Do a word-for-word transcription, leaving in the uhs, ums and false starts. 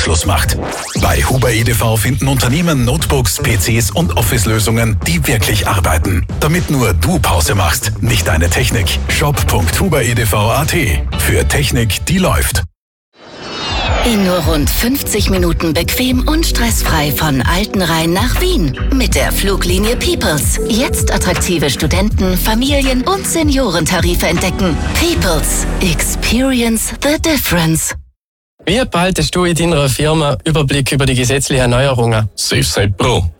Schluss macht. Bei Huber E D V finden Unternehmen Notebooks, P Cs und Office-Lösungen, die wirklich arbeiten. Damit nur du Pause machst, nicht deine Technik. shop punkt huber e d v punkt a t. Für Technik, die läuft. In nur rund fünfzig Minuten bequem und stressfrei von Altenrhein nach Wien. Mit der Fluglinie Peoples. Jetzt attraktive Studenten-, Familien- und Seniorentarife entdecken. Peoples. Experience the difference. Wie behaltest du in deiner Firma Überblick über die gesetzlichen Neuerungen? SafeSite Pro.